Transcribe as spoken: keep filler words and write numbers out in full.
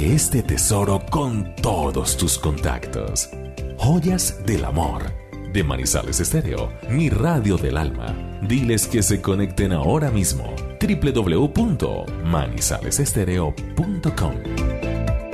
de este tesoro con todos tus contactos. Joyas del amor de Manizales Estéreo, mi radio del alma. Diles que se conecten ahora mismo. doble u doble u doble u punto manizales estéreo punto com